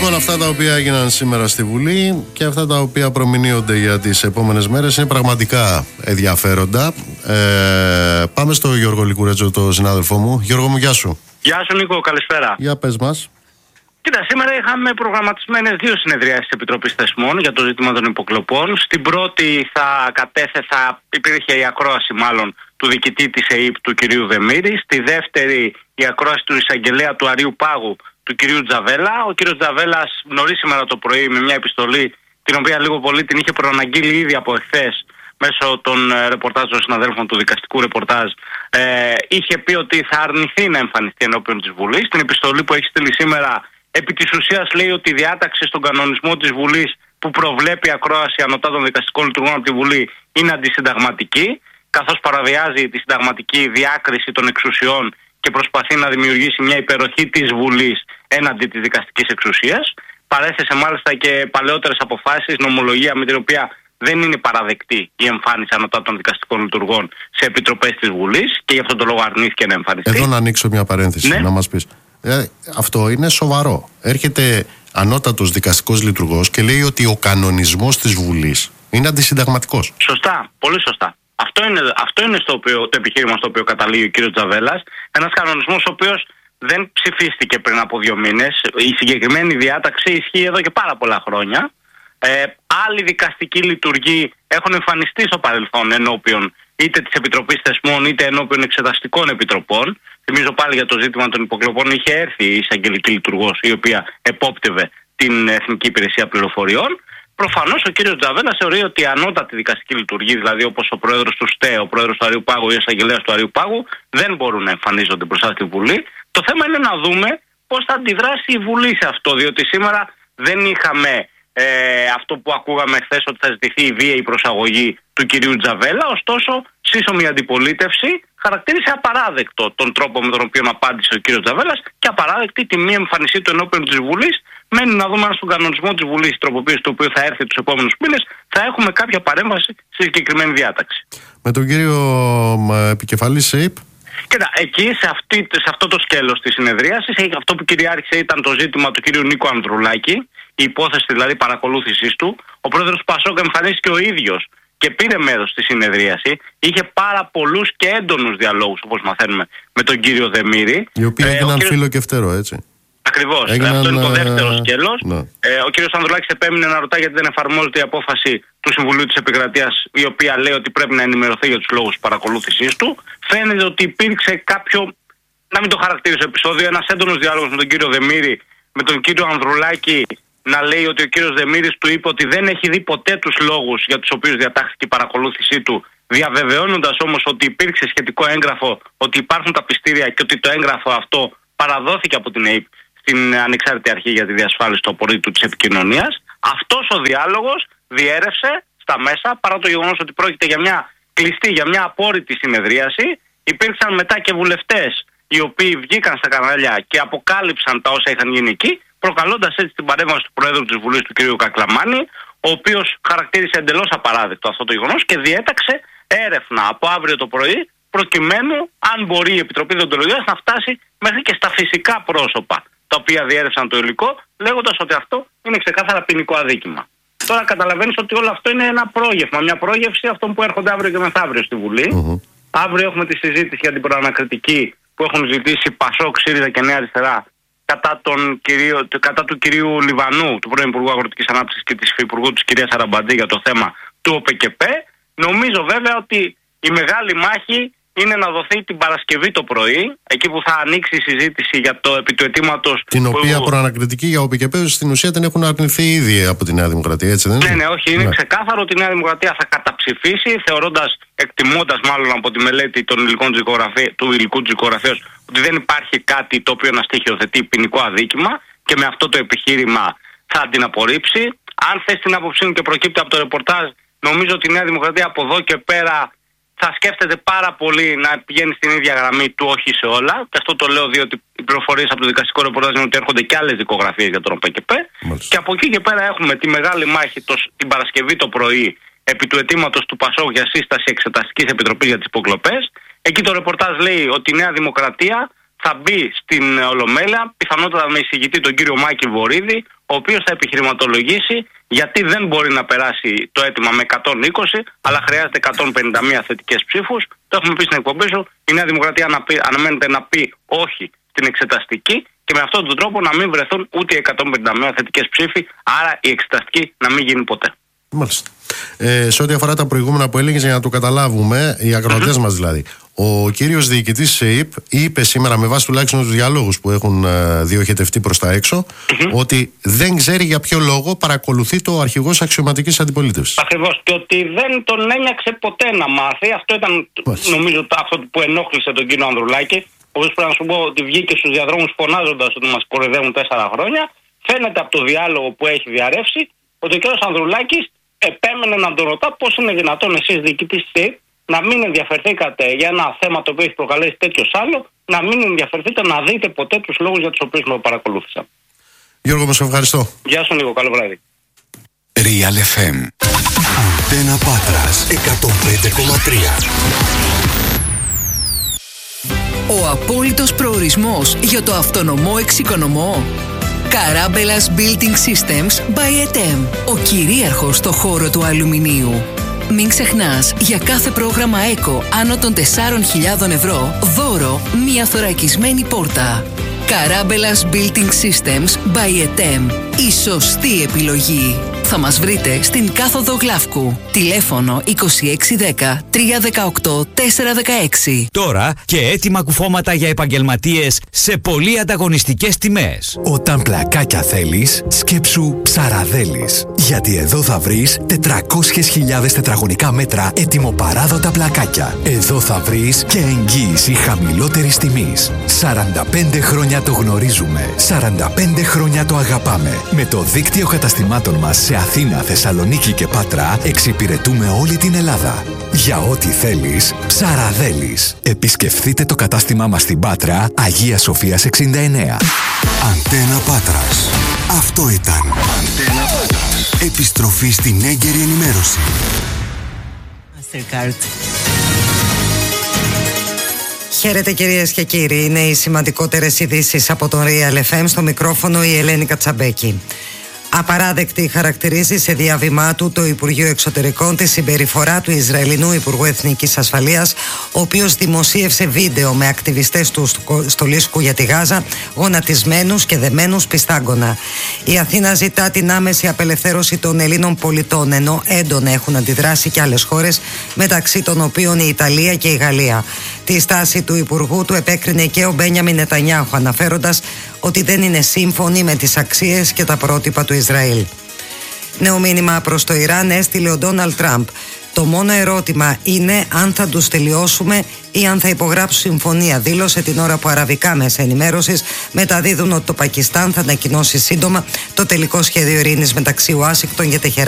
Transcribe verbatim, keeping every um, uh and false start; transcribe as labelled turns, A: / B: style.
A: Λοιπόν, αυτά τα οποία έγιναν σήμερα στη Βουλή και αυτά τα οποία προμηνύονται για τις επόμενες μέρες είναι πραγματικά ενδιαφέροντα. Ε, πάμε στο Γιώργο Λικουρέτζο, το συνάδελφό μου. Γιώργο μου, γεια σου.
B: Γεια σου Νίκο, καλησπέρα.
A: Για πες μας.
B: Κοίτα, σήμερα είχαμε προγραμματισμένες δύο συνεδριάσεις της Επιτροπής Θεσμών για το ζήτημα των υποκλοπών. Στην πρώτη θα κατέθεσα, υπήρχε η ακρόαση μάλλον του διοικητή της ΕΥΠ του κυρίου Δεμήρη. Στη δεύτερη η ακρόαση του εισαγγελέα του Αριού Πάγου του κυρίου Τζαβέλα. Ο κύριος Τζαβέλας νωρίς σήμερα το πρωί με μια επιστολή, την οποία λίγο πολύ την είχε προαναγγείλει ήδη από εχθές μέσω των ε, ρεπορτάζ των συναδέλφων του δικαστικού ρεπορτάζ, ε, είχε πει ότι θα αρνηθεί να εμφανιστεί ενώπιον της Βουλής. Στην επιστολή που έχει στείλει σήμερα, επί της ουσίας λέει ότι η διάταξη στον κανονισμό της Βουλής που προβλέπει ακρόαση ανωτάτων δικαστικών λειτουργών από τη Βουλή είναι αντισυνταγματική, καθώς παραβιάζει τη συνταγματική διάκριση των εξουσιών και προσπαθεί να δημιουργήσει μια υπεροχή της Βουλής έναντι της δικαστικής εξουσίας. Παρέθεσε μάλιστα και παλαιότερες αποφάσεις, νομολογία με την οποία δεν είναι παραδεκτή η εμφάνιση ανωτάτων δικαστικών λειτουργών σε επιτροπές της Βουλής και γι' αυτόν τον λόγο αρνήθηκε να εμφανιστεί.
A: Εδώ να ανοίξω μια παρένθεση, ναι. να μας πεις. Ε, αυτό είναι σοβαρό. Έρχεται ανώτατος δικαστικός λειτουργός και λέει ότι ο κανονισμός της Βουλής είναι αντισυνταγματικός. Σωστά,
B: πολύ σωστά. Αυτό είναι, αυτό είναι στο οποίο, το επιχείρημα στο οποίο καταλήγει ο κύριος Τζαβέλας. Ένας κανονισμός ο οποίος δεν ψηφίστηκε πριν από δύο μήνες. Η συγκεκριμένη διάταξη ισχύει εδώ και πάρα πολλά χρόνια. Ε, άλλοι δικαστικοί λειτουργοί έχουν εμφανιστεί στο παρελθόν ενώπιον είτε της Επιτροπής Θεσμών είτε ενώπιον εξεταστικών επιτροπών. Θυμίζω πάλι για το ζήτημα των υποκλοπών είχε έρθει η εισαγγελική λειτουργός, η οποία επόπτευε την Εθνική Υπηρεσία Πληροφοριών. Προφανώς ο κύριος Τζαβέλας θεωρεί ότι η ανώτατη δικαστική λειτουργή, δηλαδή όπως ο πρόεδρος του ΣΤΕ, ο πρόεδρος του Αριού Πάγου ή ο εισαγγελέας του Αριού Πάγου, δεν μπορούν να εμφανίζονται μπροστά στη Βουλή. Το θέμα είναι να δούμε πώς θα αντιδράσει η Βουλή σε αυτό, διότι σήμερα δεν είχαμε ε, αυτό που ακούγαμε χθες ότι θα ζητηθεί η βίαιη προσαγωγή του κυρίου Τζαβέλα. Ωστόσο, σύσσωμη αντιπολίτευση χαρακτήρισε απαράδεκτο τον τρόπο με τον οποίο απάντησε ο κύριος Τζαβέλας και απαράδεκτη τη μη εμφανισή του ενώπιον της Βουλής. Μένει να δούμε αν στον κανονισμό της Βουλής, η τροποποίηση του οποίου θα έρθει τους επόμενους μήνες, θα έχουμε κάποια παρέμβαση στη συγκεκριμένη διάταξη.
A: Με τον κύριο επικεφαλή ΣΕΙΠ.
B: Κοίτα, εκεί σε, αυτή, σε αυτό το σκέλος της συνεδρίασης, αυτό που κυριάρχησε ήταν το ζήτημα του κυρίου Νίκου Ανδρουλάκη, η υπόθεση δηλαδή παρακολούθησης του. Ο πρόεδρος του Πασόκ εμφανίστηκε ο ίδιος και πήρε μέρος στη συνεδρίαση. Είχε πάρα πολλούς και έντονους διαλόγους, όπως μαθαίνουμε, με τον κύριο Δεμήρη.
A: Οι οποίοι έγιναν ε, κύριος... φίλο και φτερό, έτσι.
B: Ακριβώς. Έγιναν, αυτό είναι το δεύτερο ε... σκέλος. Ναι. Ε, ο κύριος Ανδρουλάκης επέμεινε να ρωτά γιατί δεν εφαρμόζεται η απόφαση του Συμβουλίου της Επικρατείας, η οποία λέει ότι πρέπει να ενημερωθεί για τους λόγους παρακολούθησης του. Φαίνεται ότι υπήρξε κάποιο, να μην το χαρακτηρίσω επεισόδιο, ένας έντονος διάλογος με τον κύριο Δεμήρη, με τον κύριο Ανδρουλάκη να λέει ότι ο κύριος Δεμήρης του είπε ότι δεν έχει δει ποτέ τους λόγους για τους οποίους διατάχθηκε η παρακολούθησή του, διαβεβαιώνοντας όμως ότι υπήρξε σχετικό έγγραφο, ότι υπάρχουν τα πιστήρια και ότι το έγγραφο αυτό παραδόθηκε από την ΕΥΠ στην Ανεξάρτητη Αρχή για τη Διασφάλιση του Απορρίτου της Επικοινωνίας. Αυτός ο διάλογος διέρευσε στα μέσα, παρά το γεγονός ότι πρόκειται για μια κλειστή, για μια απόρριτη συνεδρίαση. Υπήρξαν μετά και βουλευτές οι οποίοι βγήκαν στα κανάλια και αποκάλυψαν τα όσα είχαν γίνει εκεί, προκαλώντας έτσι την παρέμβαση του Προέδρου της Βουλής, του κ. Κακλαμάνη, ο οποίος χαρακτήρισε εντελώς απαράδεκτο αυτό το γεγονός και διέταξε έρευνα από αύριο το πρωί, προκειμένου, αν μπορεί η Επιτροπή Δεοντολογίας να φτάσει μέχρι και στα φυσικά πρόσωπα τα οποία διέρευσαν το υλικό, λέγοντας ότι αυτό είναι ξεκάθαρα ποινικό αδίκημα. Τώρα καταλαβαίνεις ότι όλο αυτό είναι ένα πρόγευμα, μια πρόγευση αυτών που έρχονται αύριο και μεθαύριο στη Βουλή. Mm-hmm. Αύριο έχουμε τη συζήτηση για την προανακριτική που έχουν ζητήσει Πασόκ, ΣΥΡΙΖΑ και Νέα Αριστερά κατά, τον κυρίο, κατά του κυρίου Λιβανού, του πρώην Υπουργού Αγροτικής Ανάπτυξης και της Υφυπουργού της κυρίας Αραμπαντζή για το θέμα του ΟΠΕΚΕΠΕ. Νομίζω βέβαια ότι η μεγάλη μάχη είναι να δοθεί την Παρασκευή το πρωί, εκεί που θα ανοίξει η συζήτηση για το επί του αιτήματος.
A: Την οποία εγώ... προανακριτική για ΟΠΕΚΕΠΕ στην ουσία την έχουν αρνηθεί ήδη από τη Νέα Δημοκρατία, έτσι δεν είναι?
B: Ναι, ναι, όχι. Είναι ναι. ξεκάθαρο ότι η Νέα Δημοκρατία θα καταψηφίσει, θεωρώντας, εκτιμώντας μάλλον από τη μελέτη των υλικών του υλικού της δικογραφίας, ότι δεν υπάρχει κάτι το οποίο να στοιχειοθετεί ποινικό αδίκημα και με αυτό το επιχείρημα θα την απορρίψει. Αν θες την άποψή μου και προκύπτει από το ρεπορτάζ, νομίζω ότι η Νέα Δημοκρατία από εδώ και πέρα θα σκέφτεται πάρα πολύ να πηγαίνει στην ίδια γραμμή του όχι σε όλα. Και αυτό το λέω διότι οι πληροφορίες από το δικαστικό ρεπορτάζ είναι ότι έρχονται και άλλες δικογραφίες για τον ΟΠΕΚΕΠΕ. Και από εκεί και πέρα έχουμε τη μεγάλη μάχη το, την Παρασκευή το πρωί επί του αιτήματος του Πασόκ για σύσταση Εξεταστικής Επιτροπής για τις υποκλοπές. Εκεί το ρεπορτάζ λέει ότι η Νέα Δημοκρατία θα μπει στην Ολομέλεια, πιθανότατα με εισηγητή τον κύριο Μάκη Βορίδη, ο οποίος θα επιχειρηματολογήσει γιατί δεν μπορεί να περάσει το αίτημα με εκατόν είκοσι, αλλά χρειάζεται εκατόν πενήντα μία θετικές ψήφους. Το έχουμε πει στην εκπομπή σου. Η Νέα Δημοκρατία να πει, αναμένεται να πει όχι στην εξεταστική και με αυτόν τον τρόπο να μην βρεθούν ούτε οι εκατόν πενήντα μία θετικές ψήφοι, άρα η εξεταστική να μην γίνει ποτέ.
A: Μάλιστα. Ε, σε ό,τι αφορά τα προηγούμενα που έλεγες, για να το καταλάβουμε, οι ακροατές mm-hmm. μας δηλαδή, ο κύριος διοικητής της ΕΕΠ είπε σήμερα, με βάση τουλάχιστον τους διαλόγους που έχουν ε, διοχετευτεί προς τα έξω, mm-hmm. ότι δεν ξέρει για ποιο λόγο παρακολουθεί το αρχηγός αξιωματικής αντιπολίτευσης.
B: Ακριβώς. Και ότι δεν τον ένιαξε ποτέ να μάθει. Αυτό ήταν, Μάλιστα. νομίζω, αυτό που ενόχλησε τον κύριο Ανδρουλάκη. Όπως πρέπει να σου πω ότι βγήκε στους διαδρόμους φωνάζοντας ότι μας κοροϊδεύουν τέσσερα χρόνια. Φαίνεται από το διάλογο που έχει διαρρεύσει ότι ο κύριος Ανδρουλάκης επέμενε να τον ρωτά πώς είναι δυνατόν εσείς διοικητής της ΕΕΠ να μην ενδιαφερθήκατε για ένα θέμα το οποίο έχει προκαλέσει τέτοιος άλλο, να μην ενδιαφερθείτε να δείτε ποτέ τους λόγους για τους οποίους με παρακολούθησαν.
A: Γιώργο, μας ευχαριστώ.
B: Γεια σου Νίκο, καλό βράδυ.
C: Real εφ εμ Αντένα Πάτρας εκατόν πέντε κόμμα τρία.
D: Ο απόλυτος προορισμός για το αυτονομό εξοικονομό. Καράμπελας Building Systems by ι τι εμ. Ο κυρίαρχος στο χώρο του αλουμινίου. Μην ξεχνάς, για κάθε πρόγραμμα ΕΚΟ άνω των τεσσάρων χιλιάδων ευρώ, δώρο μία θωρακισμένη πόρτα. Καράμπελας Building Systems by ι τι εμ. Η σωστή επιλογή. Θα μας βρείτε στην κάθοδο Γλαύκου. Τηλέφωνο είκοσι έξι δέκα τρία δεκαοκτώ τέσσερα δεκαέξι.
E: Τώρα και έτοιμα κουφώματα για επαγγελματίες σε πολύ ανταγωνιστικές τιμές.
C: Όταν πλακάκια θέλεις, σκέψου Ψαραδέλης. Γιατί εδώ θα βρεις τετρακόσιες χιλιάδες τετραγωνικά μέτρα ετοιμοπαράδοτα πλακάκια. Εδώ θα βρεις και εγγύηση χαμηλότερης τιμής. σαράντα πέντε χρόνια το γνωρίζουμε. σαράντα πέντε χρόνια το αγαπάμε. Με το δίκτυο καταστημάτων μας σε Αθήνα, Θεσσαλονίκη και Πάτρα εξυπηρετούμε όλη την Ελλάδα. Για ό,τι θέλεις, Ψαραδέλης. Επισκεφθείτε το κατάστημά μας στην Πάτρα, Αγία Σοφίας εξήντα εννέα. Αντένα Πάτρας. Αυτό ήταν. Αντένα Πάτρας. Επιστροφή στην έγκαιρη ενημέρωση.
F: Mastercard. Χαίρετε κυρίες και κύριοι, είναι οι σημαντικότερες ειδήσεις από τον Real εφ εμ, στο μικρόφωνο η Ελένη Κατσαμπέκη. Απαράδεκτη χαρακτηρίζει σε διάβημά του το Υπουργείο Εξωτερικών τη συμπεριφορά του Ισραηλινού Υπουργού Εθνικής Ασφαλείας, ο οποίος δημοσίευσε βίντεο με ακτιβιστές του στολίσκου για τη Γάζα, γονατισμένους και δεμένους πιστάγκωνα. Η Αθήνα ζητά την άμεση απελευθέρωση των Ελλήνων πολιτών, ενώ έντονα έχουν αντιδράσει και άλλες χώρες, μεταξύ των οποίων η Ιταλία και η Γαλλία. Τη στάση του Υπουργού του επέκρινε και ο Μπένιαμιν Νετανιάχου, αναφέροντας ότι δεν είναι σύμφωνοι με τις αξίες και τα πρότυπα του Ισραήλ. Νέο μήνυμα προς το Ιράν έστειλε ο Ντόναλντ Τραμπ. Το μόνο ερώτημα είναι αν θα τους τελειώσουμε ή αν θα υπογράψουν συμφωνία, δήλωσε την ώρα που αραβικά μέσα ενημέρωσης μεταδίδουν ότι το Πακιστάν θα ανακοινώσει σύντομα το τελικό σχέδιο ειρήνης μεταξύ Ουάσιγκτον και Τεχεράνη.